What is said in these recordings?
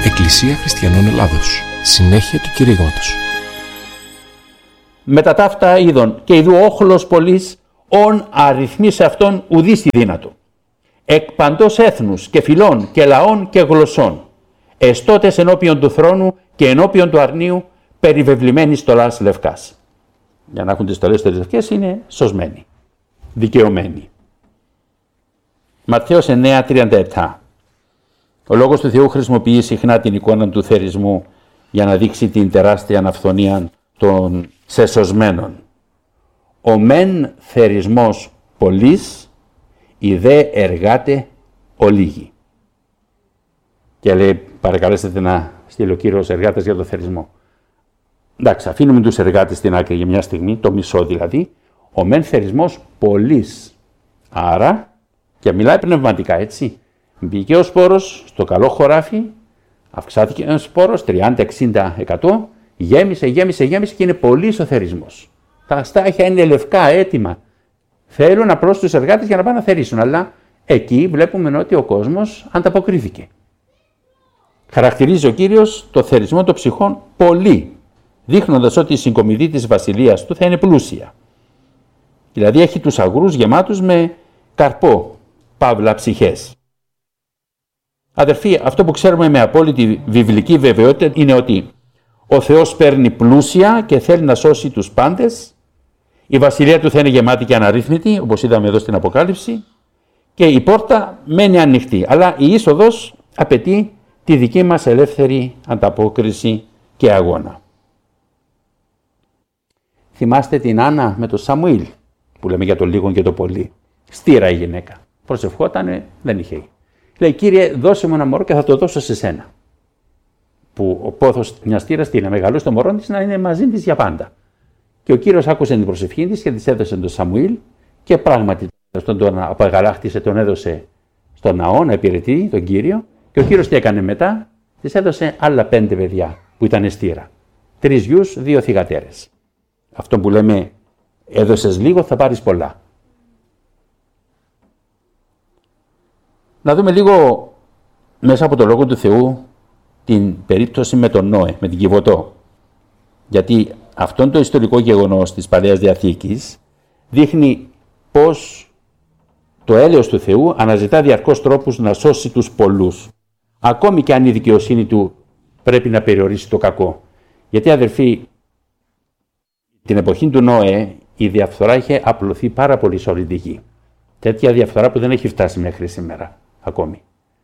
Εκκλησία Χριστιανών Ελλάδος. Συνέχεια του κηρύγματος. Μετά ταύτα είδων και ειδού όχλος πολλής, ον αριθμής αυτών ουδής τη δύνατο. Εκ παντός έθνους και φυλών και λαών και γλωσσών, εστώτες ενώπιον του θρόνου και ενώπιον του αρνίου, περιβεβλημένοι στολάς λευκάς. Για να έχουν τις στολές τις λευκές είναι σωσμένοι, δικαιωμένοι. Ματθαίος 9:37. Ο Λόγος του Θεού χρησιμοποιεί συχνά την εικόνα του θερισμού για να δείξει την τεράστια αναφθονία των σεσωσμένων. Ο μεν θερισμός πολλής, η δε εργάτε ολίγη. Και λέει, παρακαλέσετε να στείλει ο Κύριος εργάτες για το θερισμό. Εντάξει, αφήνουμε τους εργάτες στην άκρη για μια στιγμή, το μισό δηλαδή. Ο μεν θερισμός πολλής. Άρα, και μιλάει πνευματικά, έτσι. Μπήκε ο σπόρος στο καλό χωράφι, αυξάθηκε ο σπόρος 30-60%, γέμισε και είναι πολλής ο θερισμός. Τα στάχια είναι λευκά, έτοιμα. Θέλουν απλώς τους εργάτες για να πάνε να θερίσουν, αλλά εκεί βλέπουμε ότι ο κόσμος ανταποκρίθηκε. Χαρακτηρίζει ο Κύριος το θερισμό των ψυχών πολύ, δείχνοντας ότι η συγκομιδή της βασιλείας του θα είναι πλούσια. Δηλαδή έχει τους αγρούς γεμάτους με καρπό, παύλα ψυχές. Αδερφοί, αυτό που ξέρουμε με απόλυτη βιβλική βεβαιότητα είναι ότι ο Θεός παίρνει πλούσια και θέλει να σώσει τους πάντες. Η βασιλεία του θα είναι γεμάτη και αναρρύθμιτη, όπως είδαμε εδώ στην Αποκάλυψη, και η πόρτα μένει ανοιχτή. Αλλά η είσοδος απαιτεί τη δική μας ελεύθερη ανταπόκριση και αγώνα. Θυμάστε την Άννα με τον Σαμουήλ, που λέμε για το λίγο και το πολύ. Στήρα η γυναίκα. Προσευχότανε, δεν είχε. Λέει, Κύριε, δώσε μου ένα μωρό και θα το δώσω σε σένα. Που ο πόθος μιας στήρας τι είναι, μεγαλώσει το μωρό της να είναι μαζί της για πάντα. Και ο Κύριος άκουσε την προσευχή της και της έδωσε τον Σαμουήλ και πράγματι τον απαγαλάχτησε, τον έδωσε στον ναό να υπηρετεί τον Κύριο. Και ο Κύριος τι έκανε μετά, της έδωσε άλλα 5 παιδιά που ήταν στήρα. 3 γιους, 2 θυγατέρες. Αυτό που λέμε, έδωσες λίγο, θα πάρεις πολλά. Να δούμε λίγο μέσα από το Λόγο του Θεού την περίπτωση με τον Νόε, με την Κιβωτό. Γιατί αυτόν το ιστορικό γεγονός της Παλαιάς Διαθήκης δείχνει πως το έλεος του Θεού αναζητά διαρκώς τρόπους να σώσει τους πολλούς. Ακόμη και αν η δικαιοσύνη του πρέπει να περιορίσει το κακό. Γιατί αδερφοί, την εποχή του Νόε η διαφθορά είχε απλωθεί πάρα πολύ σε όλη τη γη. Τέτοια διαφθορά που δεν έχει φτάσει μέχρι σήμερα ακόμη.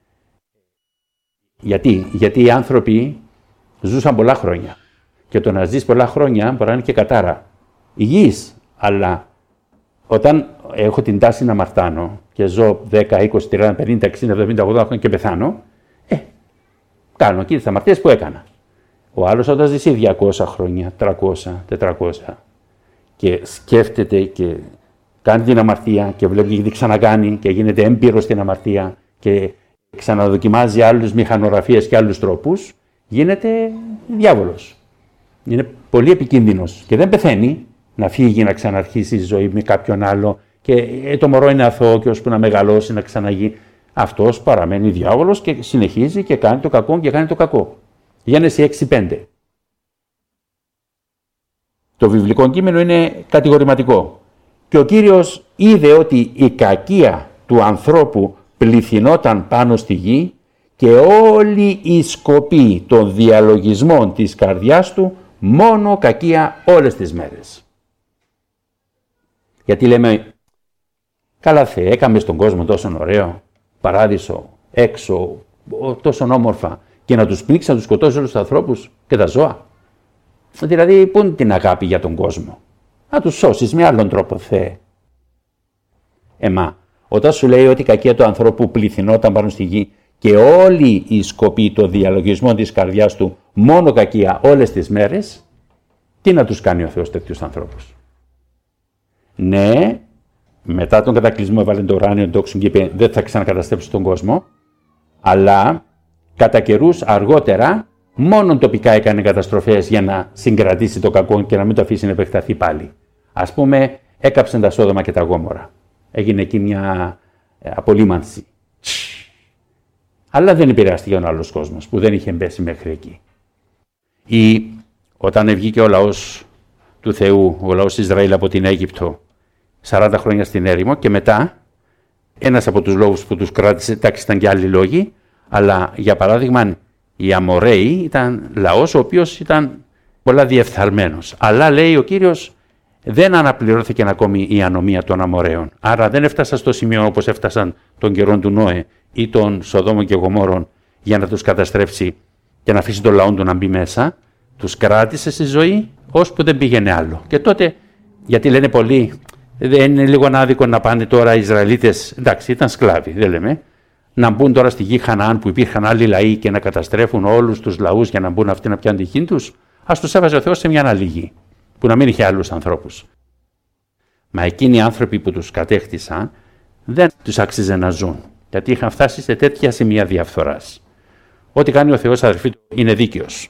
Γιατί οι άνθρωποι ζούσαν πολλά χρόνια. Και το να ζεις πολλά χρόνια μπορεί να είναι και κατάρα. Υγιής, αλλά όταν έχω την τάση να αμαρτάνω και ζω 10, 20, 30, 50, 60, 70, 80 χρόνια και πεθάνω, κάνω και τις αμαρτίες που έκανα. Ο άλλος όταν ζήσει 200 χρόνια, 300, 400 και σκέφτεται και κάνει την αμαρτία και βλέπει και τι ξανακάνει και γίνεται έμπειρος στην αμαρτία και ξαναδοκιμάζει άλλους μηχανογραφίες και άλλους τρόπους, γίνεται διάβολος. Είναι πολύ επικίνδυνος και δεν πεθαίνει να φύγει να ξαναρχίσει η ζωή με κάποιον άλλο και το μωρό είναι αθώο και ώσπου να μεγαλώσει να ξαναγεί. Αυτός παραμένει διάβολος και συνεχίζει και κάνει το κακό και κάνει το κακό. Γένεση 6:5. Το βιβλικό κείμενο είναι κατηγορηματικό. Και ο Κύριος είδε ότι η κακία του ανθρώπου πληθυνόταν πάνω στη γη και όλη η σκοπή των διαλογισμών της καρδιάς του μόνο κακία όλες τις μέρες. Γιατί λέμε, καλά Θεέ, έκαμε στον κόσμο τόσο ωραίο, παράδεισο, έξω, τόσο όμορφα και να τους πνίξει, να τους σκοτώσει όλους τους ανθρώπους και τα ζώα. Δηλαδή, πού είναι την αγάπη για τον κόσμο? Να τους σώσεις με άλλον τρόπο, Θεέ. Όταν σου λέει ότι η κακία του ανθρώπου πληθυνόταν πάνω στη γη και όλη η σκοπή των διαλογισμών της καρδιάς του μόνο κακία όλες τις μέρες, τι να τους κάνει ο Θεός τέτοιους ανθρώπους? Ναι, μετά τον κατακλυσμό έβαλε το ουράνιο τόξον και είπε δεν θα ξανακαταστρέψει τον κόσμο, αλλά κατά καιρούς αργότερα μόνον τοπικά έκανε καταστροφές για να συγκρατήσει το κακό και να μην το αφήσει να επεκταθεί πάλι. Ας πούμε, έκαψαν τα Σόδομα και τα Γόμορα. Έγινε εκεί μια απολύμανση. αλλά δεν επηρεάστηκε ο άλλος κόσμος που δεν είχε μπέσει μέχρι εκεί. Ή όταν βγήκε ο λαός του Θεού, ο λαός Ισραήλ από την Αίγυπτο, 40 χρόνια στην έρημο και μετά, ένας από τους λόγους που τους κράτησε, εντάξει ήταν και άλλοι λόγοι, αλλά για παράδειγμα οι Αμοραίοι ήταν λαός ο οποίος ήταν πολλά διεφθαρμένος. Αλλά λέει ο Κύριος δεν αναπληρώθηκε ακόμη η ανομία των Αμοραίων. Άρα δεν έφτασαν στο σημείο όπως έφτασαν των καιρών του Νόε ή των Σοδόμων και Γομόρων για να τους καταστρέψει και να αφήσει τον λαό του να μπει μέσα. Τους κράτησε στη ζωή ώσπου δεν πήγαινε άλλο. Και τότε, γιατί λένε πολλοί, δεν είναι λίγο άδικο να πάνε τώρα οι Ισραηλίτες, εντάξει ήταν σκλάβοι, δεν λέμε, να μπουν τώρα στη γη Χαναάν που υπήρχαν άλλοι λαοί και να καταστρέφουν όλους τους λαούς για να μπουν αυτοί να πιάνουν τη γη τους. Ας τους έβαζε ο Θεός σε μια άλλη γη, που να μην είχε άλλους ανθρώπους. Μα εκείνοι οι άνθρωποι που τους κατέκτησαν δεν τους άξιζε να ζουν, γιατί είχαν φτάσει σε τέτοια σημεία διαφθοράς. Ό,τι κάνει ο Θεός, αδερφοί, είναι δίκαιος.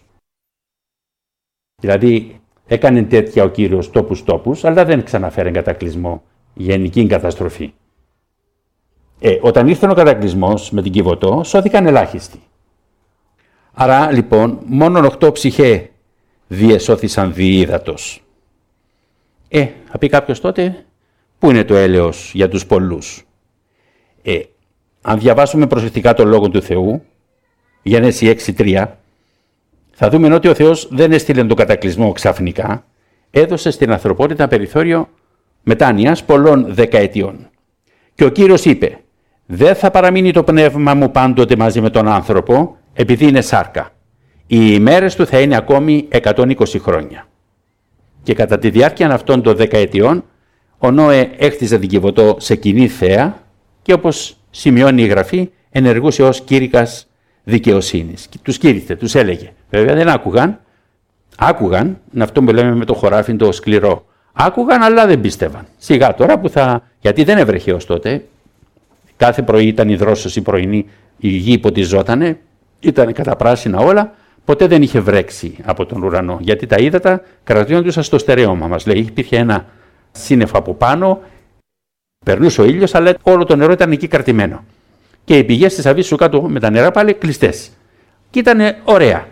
Δηλαδή, έκανε τέτοια ο Κύριος τόπους, αλλά δεν ξαναφέρει κατακλυσμό, γενική καταστροφή. Όταν ήρθε ο κατακλυσμός με την Κιβωτό, σώθηκαν ελάχιστοι. Άρα, λοιπόν, μόνο 8 ψυχέ διεσώθησαν διύδατος. Θα πει κάποιος τότε, πού είναι το έλεος για τους πολλούς. Αν διαβάσουμε προσεκτικά τον Λόγο του Θεού, Γένεση 6:3, θα δούμε ότι ο Θεός δεν έστειλε τον κατακλυσμό ξαφνικά, έδωσε στην ανθρωπότητα περιθώριο μετάνοιας πολλών δεκαετιών. Και ο Κύριος είπε, δεν θα παραμείνει το πνεύμα μου πάντοτε μαζί με τον άνθρωπο, επειδή είναι σάρκα. Οι ημέρες του θα είναι ακόμη 120 χρόνια. Και κατά τη διάρκεια αυτών των δεκαετιών, ο Νόε έχτιζε την Κιβωτό σε κοινή θέα και όπως σημειώνει η Γραφή, ενεργούσε ως κήρυκας δικαιοσύνης. Τους κήρυτε, τους έλεγε. Βέβαια δεν άκουγαν. Άκουγαν, είναι αυτό που λέμε με το χωράφι το σκληρό. Άκουγαν αλλά δεν πίστευαν. Σιγά τώρα που γιατί δεν έβρεχε ως τότε. Κάθε πρωί ήταν η δρόσωση πρωινή, η γη ποτιζότανε, ήταν καταπράσινα όλα. Ποτέ δεν είχε βρέξει από τον ουρανό. Γιατί τα ύδατα κρατιόντουσαν στο στερέωμα μας. Λέει, υπήρχε ένα σύννεφο από πάνω, περνούσε ο ήλιος, αλλά όλο το νερό ήταν εκεί κρατημένο. Και οι πηγές της Αβύσσου κάτω με τα νερά πάλι κλειστές. Και ήταν ωραία.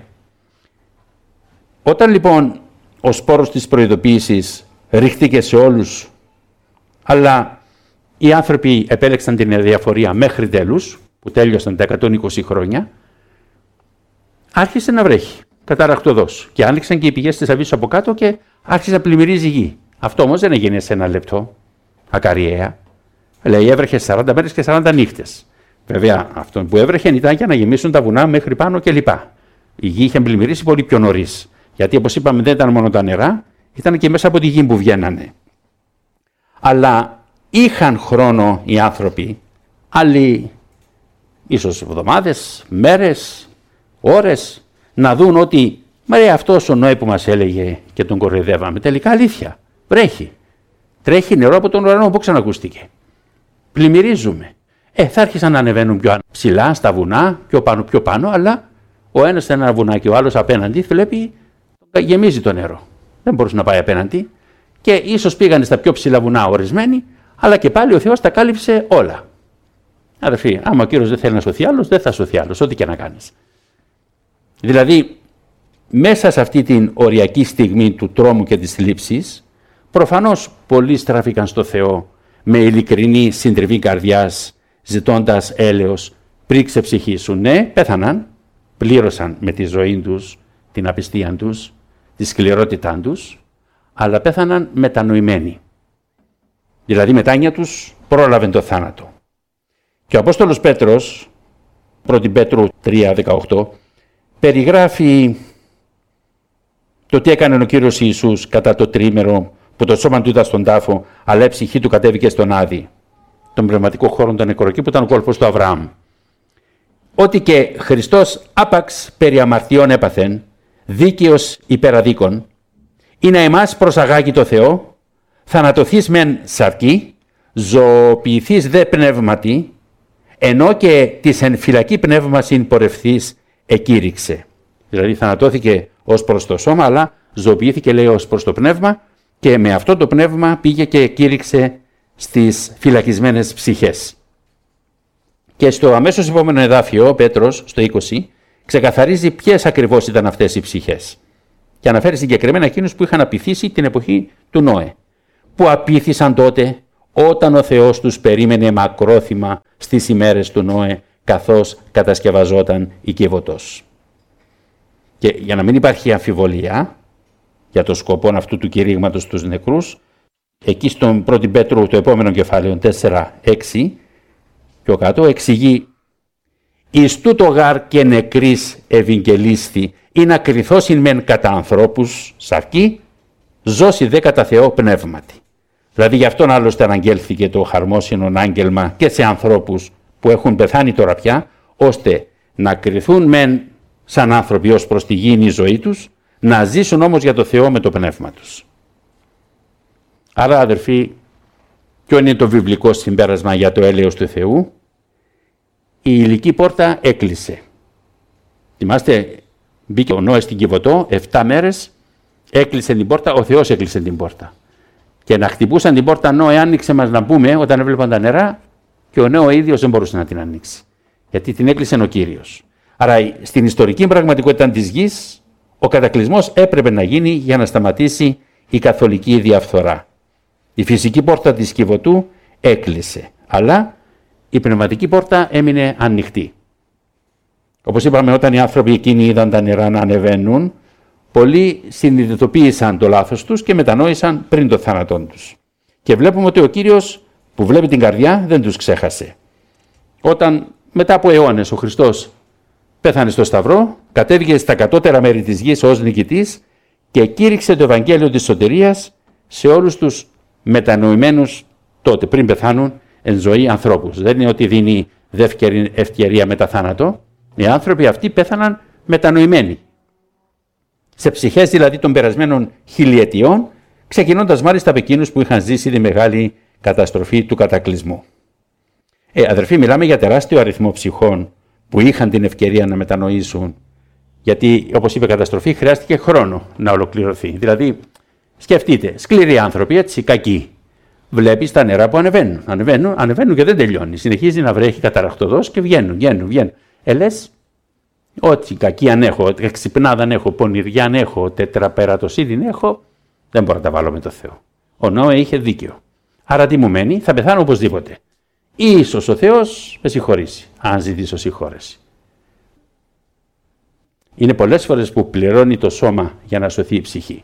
Όταν λοιπόν ο σπόρος της προειδοποίησης ρίχτηκε σε όλους, αλλά οι άνθρωποι επέλεξαν την αδιαφορία μέχρι τέλους, που τέλειωσαν τα 120 χρόνια, άρχισε να βρέχει καταρακτωδώς. Και άνοιξαν και οι πηγές της Αβύσσου από κάτω και άρχισε να πλημμυρίζει η γη. Αυτό όμως δεν έγινε σε ένα λεπτό, ακαριέα. Λέει, έβρεχε 40 μέρες και 40 νύχτες. Βέβαια, αυτό που έβρεχε ήταν για να γεμίσουν τα βουνά μέχρι πάνω κλπ. Η γη είχε πλημμυρίσει πολύ πιο νωρίς. Γιατί, όπως είπαμε, δεν ήταν μόνο τα νερά, ήταν και μέσα από τη γη που βγαίνανε. Αλλά είχαν χρόνο οι άνθρωποι, άλλοι ίσως εβδομάδες, μέρες, ώρες, να δουν ότι αυτός ο Νόε που μας έλεγε και τον κοροϊδεύαμε, τελικά αλήθεια. Βρέχει. Τρέχει νερό από τον ουρανό που ξανακούστηκε. Πλημμυρίζουμε. Θα άρχισαν να ανεβαίνουν πιο ψηλά στα βουνά, πιο πάνω, αλλά ο ένας σε ένα βουνάκι, ο άλλος απέναντι, βλέπει γεμίζει το νερό. Δεν μπορούσε να πάει απέναντι. Και ίσως πήγανε στα πιο ψηλά βουνά ορισμένοι, αλλά και πάλι ο Θεός τα κάλυψε όλα. Αδερφοί, άμα ο Κύριος δεν θέλει να σωθεί άλλος, δεν θα σωθεί άλλος, ό,τι και να κάνεις. Δηλαδή, μέσα σε αυτή την οριακή στιγμή του τρόμου και της θλίψης, προφανώς πολλοί στράφηκαν στο Θεό με ειλικρινή συντριβή καρδιάς, ζητώντας έλεος, πρίξε ψυχή σου. Ναι, πέθαναν, πλήρωσαν με τη ζωή τους, την απιστία τους, τη σκληρότητά τους, αλλά πέθαναν μετανοημένοι. Δηλαδή, μετάνοια τους πρόλαβε το θάνατο. Και ο Απόστολος Πέτρος, 1 Πέτρου 3:18, περιγράφει το τι έκανε ο Κύριος Ιησούς κατά το τρίμερο που το σώμα του ήταν στον τάφο, αλλά η ψυχή του κατέβηκε στον Άδη, τον πνευματικό χώρο των νεκροκεί που ήταν ο κόλπος του Αβραάμ. Ότι και Χριστός άπαξ περί αμαρτιών έπαθεν, δίκαιος υπεραδίκων, ή να εμάς προσαγάγει το Θεό, θανατωθείς μεν σαρκή, ζωοποιηθείς δε πνεύματι, ενώ και της εν φυλακή πνεύμασιν πορευθείς εκήρυξε. Δηλαδή θανατώθηκε ως προς το σώμα, αλλά ζωοποιήθηκε, λέει, ως προς το πνεύμα, και με αυτό το πνεύμα πήγε και κήρυξε στις φυλακισμένες ψυχές. Και στο αμέσως επόμενο εδάφιο, ο Πέτρος, στο 20, ξεκαθαρίζει ποιες ακριβώς ήταν αυτές οι ψυχές. Και αναφέρει συγκεκριμένα εκείνους που είχαν απειθήσει την εποχή του Νόε. Που απείθησαν τότε όταν ο Θεός τους περίμενε μακρόθυμα στις ημέρες του Νόε, καθώς κατασκευαζόταν η κύβωτος. Και για να μην υπάρχει αμφιβολία για το σκοπό αυτού του κηρύγματος στους νεκρούς, εκεί στον 1 Πέτρου, το επόμενο κεφάλαιο 4-6, πιο κάτω, εξηγεί «Εις τούτο γάρ και νεκρής ευηγγελίσθη, ή να κριθώσιν μεν κατά ανθρώπους σαρκή, ζώσει δε κατά Θεό πνεύματι». Δηλαδή γι' αυτόν άλλωστε αναγγέλθηκε το χαρμόσυνον άγγελμα και σε ανθρώπους που έχουν πεθάνει τώρα πια, ώστε να κριθούν μεν σαν άνθρωποι ως προς τη γήινη ζωή τους, να ζήσουν όμως για το Θεό με το πνεύμα τους. Άρα αδερφοί, ποιο είναι το βιβλικό συμπέρασμα για το έλεος του Θεού? Η υλική πόρτα έκλεισε. Θυμάστε, μπήκε ο Νόε στην Κιβωτό, 7 μέρες, έκλεισε την πόρτα, ο Θεός έκλεισε την πόρτα. Και να χτυπούσαν την πόρτα, Νόε, άνοιξε μας να μπούμε, όταν έβλεπαν τα νερά, και ο Νόε ίδιος δεν μπορούσε να την ανοίξει. Γιατί την έκλεισε ο Κύριος. Άρα στην ιστορική πραγματικότητα της γης, ο κατακλυσμός έπρεπε να γίνει για να σταματήσει η καθολική διαφθορά. Η φυσική πόρτα της Κιβωτού έκλεισε, αλλά η πνευματική πόρτα έμεινε ανοιχτή. Όπως είπαμε, όταν οι άνθρωποι εκείνοι είδαν τα νερά να ανεβαίνουν, πολλοί συνειδητοποίησαν το λάθος τους και μετανόησαν πριν το θάνατό τους. Και βλέπουμε ότι ο Κύριος που βλέπει την καρδιά δεν τους ξέχασε. Όταν μετά από αιώνες ο Χριστός πέθανε στο Σταυρό, κατέβηκε στα κατώτερα μέρη της γης ως νικητής και κήρυξε το Ευαγγέλιο της σωτηρίας σε όλους τους μετανοημένους τότε, πριν πεθάνουν, εν ζωή ανθρώπους. Δεν είναι ότι δίνει δεύτερη ευκαιρία μετά θάνατο. Οι άνθρωποι αυτοί πέθαναν μετανοημένοι. Σε ψυχές δηλαδή των περασμένων χιλιετιών, ξεκινώντας μάλιστα από εκείνους που είχαν ζήσει τη μεγάλη καταστροφή του κατακλυσμού. Αδερφοί, μιλάμε για τεράστιο αριθμό ψυχών που είχαν την ευκαιρία να μετανοήσουν, γιατί όπως είπε η καταστροφή χρειάστηκε χρόνο να ολοκληρωθεί. Δηλαδή, σκεφτείτε, σκληροί άνθρωποι, έτσι, κακοί. Βλέπεις τα νερά που ανεβαίνουν και δεν τελειώνει. Συνεχίζει να βρέχει καταραχτωδώς και βγαίνουν. Λες, ό,τι κακή αν έχω, εξυπνάδα αν έχω, πονηριά αν έχω, τετραπερατοσίδη αν έχω, δεν μπορώ να τα βάλω με το Θεό. Ο Νόε είχε δίκιο. Άρα τι μου μένει, θα πεθάνω οπωσδήποτε. Ίσως ο Θεός με συγχωρήσει, αν ζητήσω συγχώρεση. Είναι πολλές φορές που πληρώνει το σώμα για να σωθεί η ψυχή.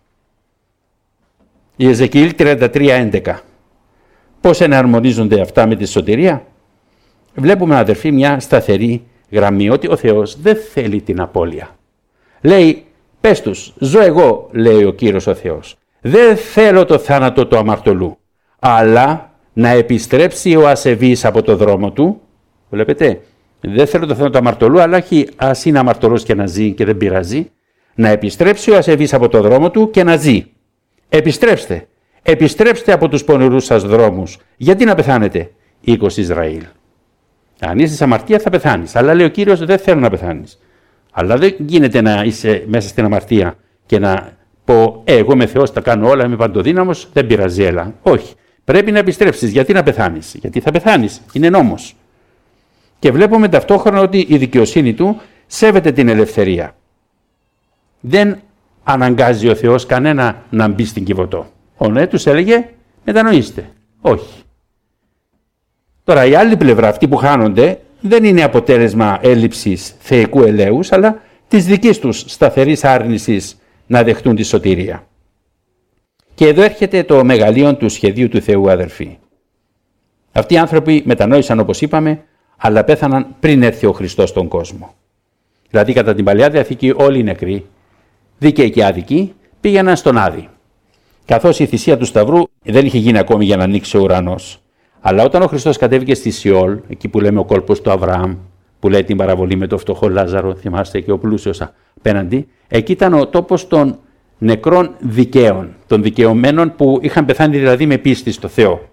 Η Εζεκιήλ 33:11. Πώς εναρμονίζονται αυτά με τη σωτηρία? Βλέπουμε, αδερφοί, μια σταθερή γραμμή ότι ο Θεός δεν θέλει την απώλεια. Λέει, πες τους, ζω εγώ, λέει ο Κύριος ο Θεός. Δεν θέλω το θάνατο του αμαρτωλού, αλλά να επιστρέψει ο ασεβής από το δρόμο του. Βλέπετε, δεν θέλω το θάνατο του αμαρτωλού, αλλά όχι ας είναι αμαρτωλός και να ζει και δεν πειράζει. Να επιστρέψει ο ασεβής από το δρόμο του και να ζει. Επιστρέψτε από τους πονηρούς σας δρόμους. Γιατί να πεθάνετε, οίκος Ισραήλ? Αν είσαι αμαρτία θα πεθάνεις. Αλλά λέει ο Κύριος, δεν θέλω να πεθάνεις. Αλλά δεν γίνεται να είσαι μέσα στην αμαρτία και να πω, εγώ είμαι Θεός, τα κάνω όλα, είμαι παντοδύναμος, δεν πειράζει, έλα. Όχι. Πρέπει να επιστρέψεις. Γιατί να πεθάνεις? Γιατί θα πεθάνεις. Είναι νόμος. Και βλέπουμε ταυτόχρονα ότι η δικαιοσύνη του σέβεται την ελευθερία. Δεν αναγκάζει ο Θεός κανένα να μπει στην Κιβωτό. Ο Νόε τους έλεγε, μετανοήστε. Όχι. Τώρα η άλλη πλευρά, αυτοί που χάνονται, δεν είναι αποτέλεσμα έλλειψης θεϊκού ελέους, αλλά της δικής τους σταθερής άρνησης να δεχτούν τη σωτηρία. Και εδώ έρχεται το μεγαλείο του σχεδίου του Θεού, αδερφοί. Αυτοί οι άνθρωποι μετανόησαν, όπως είπαμε, αλλά πέθαναν πριν έρθει ο Χριστός στον κόσμο. Δηλαδή κατά την Παλαιά Διαθήκη όλοι οι νεκροί, δίκαιοι και άδικοι, πήγαιναν στον Άδη. Καθώς η θυσία του Σταυρού δεν είχε γίνει ακόμη για να ανοίξει ο ουρανός. Αλλά όταν ο Χριστός κατέβηκε στη Σιόλ, εκεί που λέμε ο κόλπος του Αβραάμ, που λέει την παραβολή με το φτωχό Λάζαρο, θυμάστε, και ο πλούσιος απέναντι, εκεί ήταν ο τόπος των νεκρών δικαίων, των δικαιωμένων που είχαν πεθάνει δηλαδή με πίστη στο Θεό.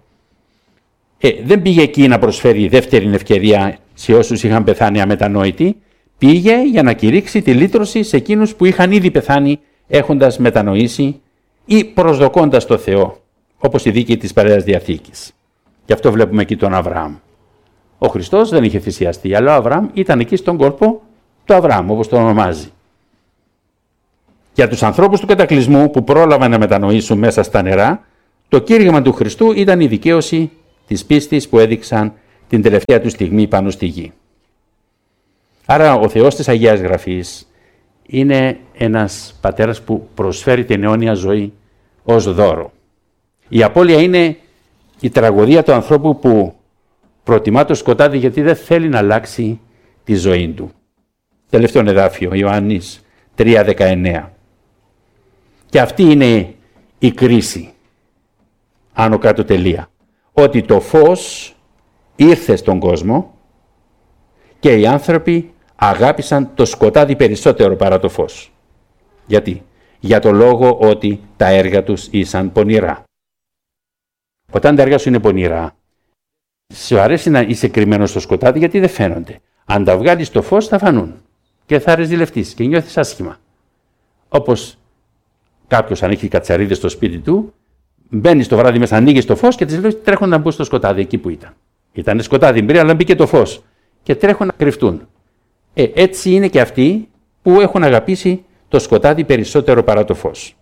Δεν πήγε εκεί να προσφέρει δεύτερη ευκαιρία σε όσους είχαν πεθάνει αμετανόητοι, πήγε για να κηρύξει τη λύτρωση σε εκείνους που είχαν ήδη πεθάνει έχοντας μετανοήσει ή προσδοκώντας το Θεό, όπως η δίκη της Παλαιάς Διαθήκης. Γι' αυτό βλέπουμε εκεί τον Αβραάμ. Ο Χριστός δεν είχε θυσιαστεί, αλλά ο Αβραάμ ήταν εκεί στον κόλπο του Αβραάμ, όπως το ονομάζει. Για τους ανθρώπους του κατακλυσμού που πρόλαβαν να μετανοήσουν μέσα στα νερά, το κήρυγμα του Χριστού ήταν η δικαίωση της πίστης που έδειξαν την τελευταία του στιγμή πάνω στη γη. Άρα ο Θεός της Αγίας Γραφής είναι ένας πατέρας που προσφέρει την αιώνια ζωή ως δώρο. Η απώλεια είναι η τραγωδία του ανθρώπου που προτιμά το σκοτάδι γιατί δεν θέλει να αλλάξει τη ζωή του. Τελευταίο εδάφιο, Ιωάννης 3:19. Και αυτή είναι η κρίση, άνω κάτω τελεία. Ότι το φως ήρθε στον κόσμο και οι άνθρωποι αγάπησαν το σκοτάδι περισσότερο παρά το φως. Γιατί? Για το λόγο ότι τα έργα τους ήσαν πονηρά. Όταν τα έργα σου είναι πονηρά, σου αρέσει να είσαι κρυμμένος στο σκοτάδι γιατί δεν φαίνονται. Αν τα βγάλεις στο φως θα φανούν και θα ρεζιλευτείς και νιώθεις άσχημα. Όπως κάποιος αν έχει κατσαρίδες στο σπίτι του, μπαίνει το βράδυ μέσα, ανοίγει το φως και τις λέει τρέχουν να μπουν στο σκοτάδι εκεί που ήταν. Ήταν σκοτάδι πριν, αλλά μπήκε το φως και τρέχουν να κρυφτούν. Έτσι είναι και αυτοί που έχουν αγαπήσει το σκοτάδι περισσότερο παρά το φως.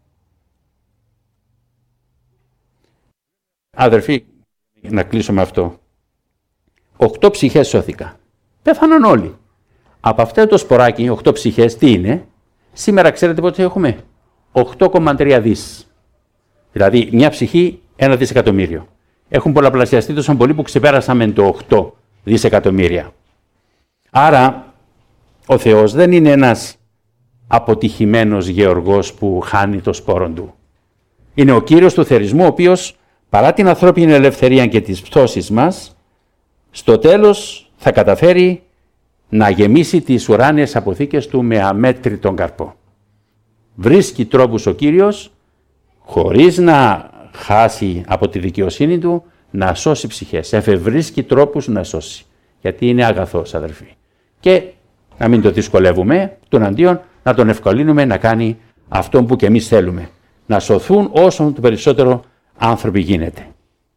Αδερφοί, να κλείσω με αυτό. 8 ψυχές σώθηκα. Πέθαναν όλοι. Από αυτό το σποράκι, 8 ψυχές, τι είναι? Σήμερα ξέρετε πότε έχουμε? 8,3 δις. Δηλαδή μια ψυχή 1 δισεκατομμύριο. Έχουν πολλαπλασιαστεί τόσο πολύ που ξεπέρασαμε το 8 δισεκατομμύρια. Άρα ο Θεός δεν είναι ένας αποτυχημένος γεωργός που χάνει το σπόρο του. Είναι ο Κύριος του θερισμού, ο οποίος παρά την ανθρώπινη ελευθερία και τις πτώσεις μας, στο τέλος θα καταφέρει να γεμίσει τις ουράνιες αποθήκες του με αμέτρητον καρπό. Βρίσκει τρόπους ο Κύριος, χωρίς να χάσει από τη δικαιοσύνη του, να σώσει ψυχές. Εφευρίσκει τρόπους να σώσει. Γιατί είναι αγαθός, αδερφοί. Και να μην το δυσκολεύουμε, τον αντίον να τον ευκολύνουμε να κάνει αυτό που και εμείς θέλουμε. Να σωθούν όσο το περισσότερο άνθρωποι γίνεται.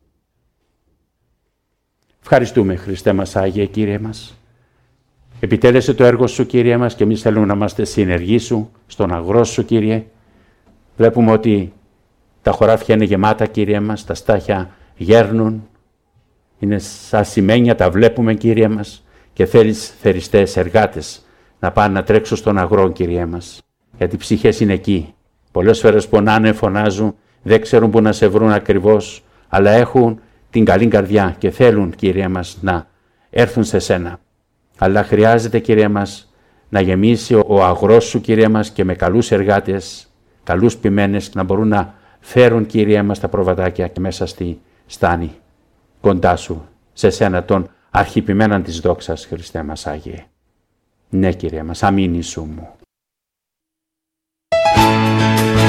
Ευχαριστούμε, Χριστέ μας, Άγιε Κύριε μας. Επιτέλεσε το έργο Σου, Κύριε μας, και εμείς θέλουμε να είμαστε συνεργοί Σου, στον αγρό Σου, Κύριε. Βλέπουμε ότι τα χωράφια είναι γεμάτα, Κύριε μας, τα στάχια γέρνουν, είναι σαν σημαίνια, τα βλέπουμε, Κύριε μας, και θέλεις θεριστές εργάτες να πάνε να τρέξουν στον αγρό, Κύριε μας, γιατί οι ψυχές είναι εκεί. Πολλές φορές πονάνε, φωνάζουν, δεν ξέρουν που να σε βρουν ακριβώς, αλλά έχουν την καλή καρδιά και θέλουν, Κύριε μας, να έρθουν σε Σένα. Αλλά χρειάζεται, Κύριε μας, να γεμίσει ο αγρός Σου, Κύριε μας, και με καλούς εργάτες, καλούς ποιμένες, να μπορούν να φέρουν, Κύριε μας, τα προβατάκια και μέσα στη στάνη κοντά Σου, σε Σένα, τον αρχιπημέναν της δόξας, Χριστέ μας Άγιε. Ναι, Κύριε μας, αμήν Ιησού μου.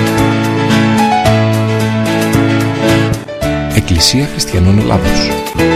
Εκκλησία Χριστιανών Ελλάδος.